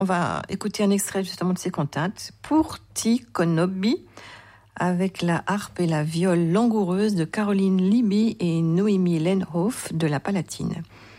On va écouter un extrait justement de ces cantates pour Ti Konobi avec la harpe et la viole langoureuse de Caroline Libby et Noémie Lenhoff de la Palatine.